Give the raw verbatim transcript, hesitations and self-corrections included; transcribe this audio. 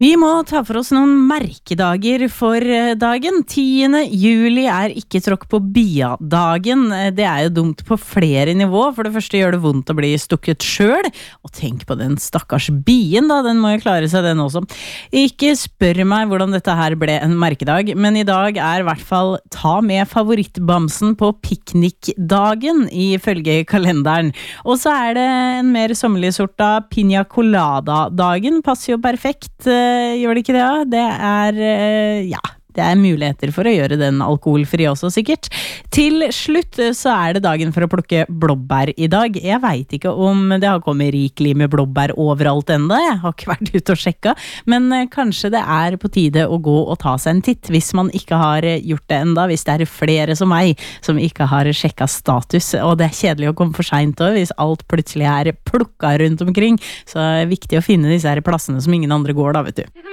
Vi må ta for oss noen merkedager for dagen. tiende juli er ikke tråkk på bia-dagen. Det er jo dumt på flere nivå. For det første gjør det vondt å bli stukket selv. Og tenk på den stakkars bien da, den må jo klare seg den også. Ikke spør meg hvordan dette her ble en merkedag, men i dag er i hvert fall ta med favorittbamsen på piknikdagen ifølge kalenderen. Og så er det en mer sommerlig sort av piña colada-dagen. Passer jo perfekt. Gjør det ikke det? Ja? Det er, ja, det er muligheter for å gjøre den alkoholfri også, sikkert. Til slutt så er det dagen for å plukke blåbær i dag. Jeg vet ikke om det har kommet rikelig med blåbær overalt enda. Jeg har ikke vært ute og sjekka, men kanskje det er på tide å gå og ta seg en titt hvis man ikke har gjort det enda, hvis det er flere som meg som ikke har sjekka status, og det er kjedelig å komme for sent også, hvis alt plutselig er plukka rundt omkring, så er det viktig å finne disse her plassene som ingen andre går da, vet du.